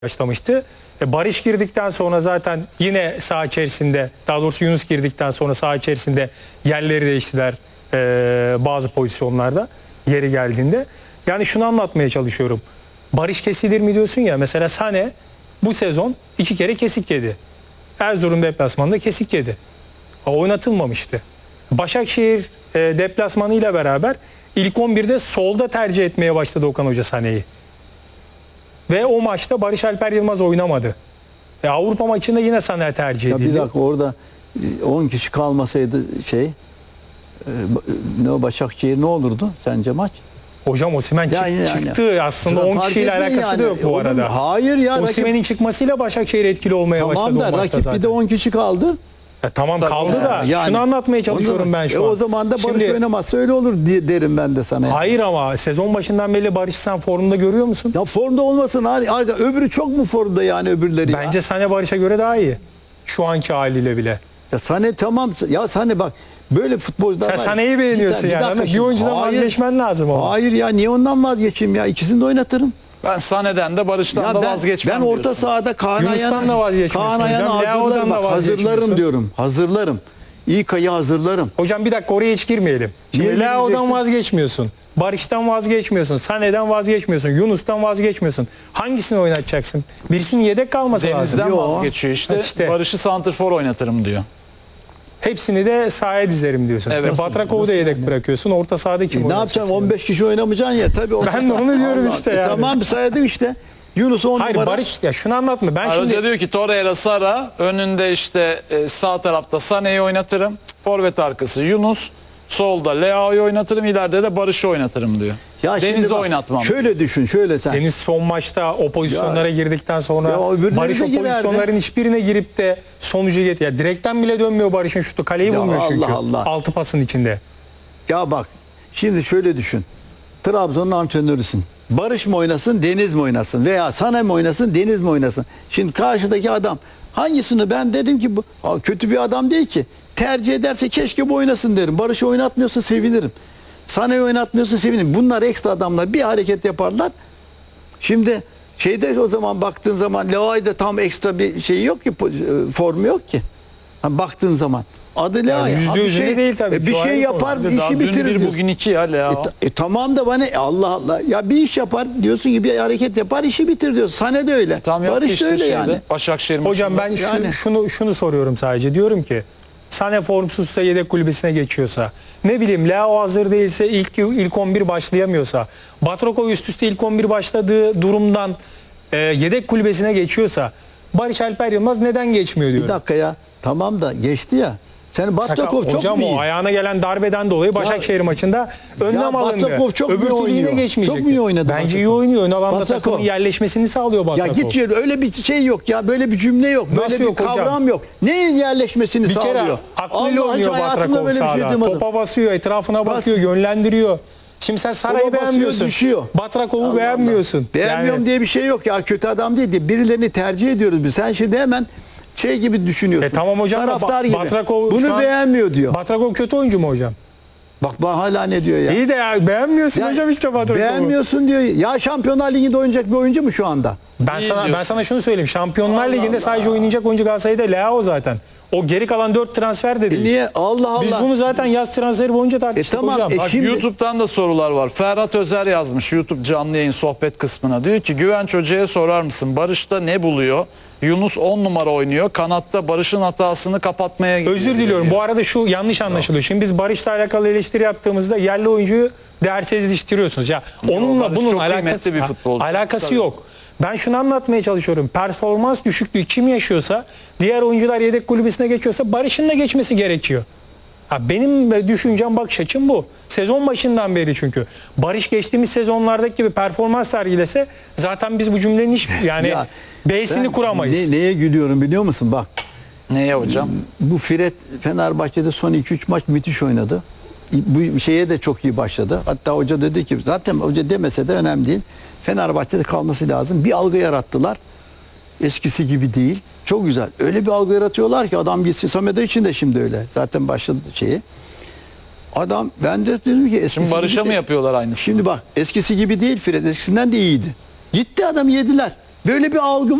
başlamıştı. Barış girdikten sonra zaten yine saha içerisinde, daha doğrusu Yunus girdikten sonra saha içerisinde yerleri değiştiler bazı pozisyonlarda yeri geldiğinde. Yani şunu anlatmaya çalışıyorum. Barış kesilir mi diyorsun ya, mesela Sané bu sezon 2 kere kesik yedi. Erzurum deplasmanında kesik yedi. Oynatılmamıştı. Başakşehir deplasmanıyla beraber ilk 11'de solda tercih etmeye başladı Okan Hoca Sané'yi. Ve o maçta Barış Alper Yılmaz oynamadı. Avrupa maçında yine Sané tercih edildi. Ya bir dakika, orada 10 kişi kalmasaydı ne o Başakşehir ne olurdu sence maç? Hocam Osimhen çıktı. Aslında 10 kişiyle alakası da yok bu arada. Hayır ya. Osimhen'in çıkmasıyla Başakşehir etkili olmaya başladı o maçta rakip zaten. Bir de 10 kişi kaldı. Tamam kaldı da yani, şunu anlatmaya çalışıyorum ben şu an. O zaman da Barış oynamazsa öyle olur derim ben de sana. Hayır ama sezon başından beri Barış sen formda görüyor musun? Ya formda olmasın. Öbürü çok mu formda yani öbürleri? Bence Sané Barış'a göre daha iyi. Şu anki haliyle bile. Ya Sané tamam. Ya Sané bak böyle futbolcular sen Sané'yi beğeniyorsun yani. Bir oyuncudan vazgeçmen lazım ama. Hayır ya, niye ondan vazgeçeyim ya? İkisini de oynatırım. Ben Sané'den de Barış'tan da vazgeçmem. Ben orta sahada Kaan Ayhan'ı hazırlarım diyorum. Hazırlarım. İlkay'ı hazırlarım. Hocam bir dakika, oraya hiç girmeyelim. Şimdi Leao'dan vazgeçmiyorsun. Barış'tan vazgeçmiyorsun. Sané'den vazgeçmiyorsun. Yunus'tan vazgeçmiyorsun. Hangisini oynatacaksın? Birisinin yedek kalması lazım. Deniz'den vazgeçiyor işte. Barış'ı santrfor oynatırım diyor. Hepsini de sahaya dizerim diyorsun. Evet. Batrakov'u da yedek bırakıyorsun. Orta sahada kim ne yapacaksın? 15 kişi oynamayacaksın ya. Tabii ben de onu diyorum işte yani. Tamam, saydım işte. Yunus 10 Hayır numara. Barış, ya şunu anlatma. Ben şimdi Hoca diyor ki Torreira, Sara, önünde işte sağ tarafta Sané'yi oynatırım. Forvet arkası Yunus, solda Leao'yu oynatırım, ileride de Barış'ı oynatırım diyor. Ya Deniz'de oynatmam. Şöyle düşün, şöyle sen. Deniz son maçta o pozisyonlara girdikten sonra Barış o pozisyonların hiçbirine girip de sonucu getiriyor. Direkten bile dönmüyor Barış'ın şutu. Kaleyi bulmuyor çünkü. Allah. 6 pasın içinde. Ya bak, şimdi şöyle düşün. Trabzon'un antrenörüsün. Barış mı oynasın, Deniz mi oynasın? Veya Sané mi oynasın, Deniz mi oynasın? Şimdi karşıdaki adam hangisini, ben dedim ki bu kötü bir adam değil ki. Tercih ederse keşke bu oynasın derim. Barış'ı oynatmıyorsa sevinirim. Sané'yi oynatmıyorsa sevinirim. Bunlar ekstra adamlar, bir hareket yaparlar. Şimdi o zaman baktığın zaman Leao'da tam ekstra bir şey yok ki, formu yok ki. Baktığın zaman. Adı Leao. %100 değil tabii. Bir şey yapar, işi bitirir. Dün bugün 2 ya Leao. Tamam da bana Allah Allah. Ya bir iş yapar diyorsun ki, bir hareket yapar, işi bitir diyorsun. Sané de öyle. Barış işte da öyle yani. Başakşehir Hocam ben şunu soruyorum sadece. Diyorum ki Sané formsuzsa, yedek kulübesine geçiyorsa, ne bileyim Leao hazır değilse, ilk 11 başlayamıyorsa, Batrakov üst üste ilk 11 başladığı durumdan yedek kulübesine geçiyorsa, Barış Alper Yılmaz neden geçmiyor diyorum. Bir dakika ya. Tamam da geçti ya. Sen Batrakov çok hocam mu iyi? O ayağına gelen darbeden dolayı Başakşehir maçında önlem alındı. Batrakov çok Öbür türlü yine geçmeyecek. Çok mu iyi oynadı? Bence iyi oynuyor. Ön alanda takımın yerleşmesini sağlıyor Batrakov. Ya git, öyle bir şey yok ya. Böyle bir cümle yok. Nasıl böyle yok bir kavram hocam? yok. Neyin yerleşmesini sağlıyor? Bir kere aklıyla oynuyor Batrakov sahada. Topa basıyor, etrafına bakıyor, yönlendiriyor. Şimdi sen Saray'ı beğenmiyorsun. Batrakov'u beğenmiyorsun. Beğenmiyorum diye bir şey yok ya. Kötü adam değil diye. Birilerini tercih ediyoruz biz. Sen şimdi hemen gibi düşünüyorsun. Tamam hocam. Taraftar gibi. Batrakov bunu beğenmiyor diyor. Batrakov kötü oyuncu mu hocam? Bak hala ne diyor ya. İyi de ya beğenmiyorsun hocam işte Batrakov'u. Beğenmiyorsun diyor. Ya Şampiyonlar Ligi'nde oynayacak bir oyuncu mu şu anda? Ben sana şunu söyleyeyim. Şampiyonlar Ligi'nde sadece oynayacak oyuncu Galatasaray'da Leao zaten. O geri kalan 4 transfer de değil. Niye? Allah. Biz bunu zaten yaz transferi boyunca tartıştık hocam. Bak, YouTube'dan da sorular var. Ferhat Özer yazmış YouTube canlı yayın sohbet kısmına. Diyor ki Güvenç Hoca'ya sorar mısın? Barış'ta ne buluyor? Yunus 10 numara oynuyor. Kanatta Barış'ın hatasını kapatmaya gidiyor. Özür diliyorum. Bu arada şu yanlış anlaşılıyor. Şimdi biz Barış'la alakalı eleştiri yaptığımızda yerli oyuncuyu değersizleştiriyorsunuz. Ya onunla bunun alakası yok. Ben şunu anlatmaya çalışıyorum. Performans düşüklüğü kim yaşıyorsa, diğer oyuncular yedek kulübesine geçiyorsa Barış'ın da geçmesi gerekiyor. Benim düşüncem, bakış açım bu. Sezon başından beri çünkü. Barış geçtiğimiz sezonlardaki gibi performans sergilese zaten biz bu cümlenin hiç B'sini kuramayız. Neye gülüyorum biliyor musun? Bak. Neye hocam? Bu Fred Fenerbahçe'de son 2-3 maç müthiş oynadı. Bu şeye de çok iyi başladı. Hatta hoca dedi ki, zaten hoca demese de önemli değil. Fenerbahçe'de kalması lazım. Bir algı yarattılar. Eskisi gibi değil. Çok güzel. Öyle bir algı yaratıyorlar ki adam gitsin. Samet için de şimdi öyle. Zaten başladı şeyi. Adam, ben de dedim ki eskisi Barış'a mı yapıyorlar aynısını? Şimdi bak, eskisi gibi değil Fred. Eskisinden de iyiydi. Gitti adam, yediler. Böyle bir algı